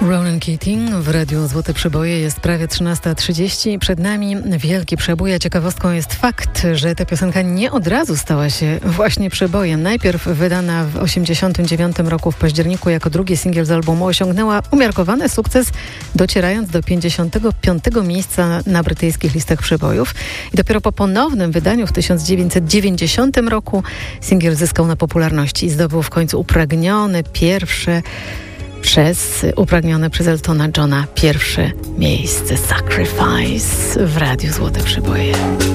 Ronan Keating w Radiu Złote Przeboje. Jest prawie 13:30. Przed nami wielki przebój, a ciekawostką jest fakt, że ta piosenka nie od razu stała się właśnie przebojem. Najpierw wydana w 1989 roku w październiku jako drugi singiel z albumu, osiągnęła umiarkowany sukces, docierając do 55. miejsca na brytyjskich listach przebojów. I dopiero po ponownym wydaniu w 1990 roku singiel zyskał na popularności i zdobył w końcu upragnione przez Eltona Johna pierwsze miejsce. Sacrifice w Radiu Złote Przeboje.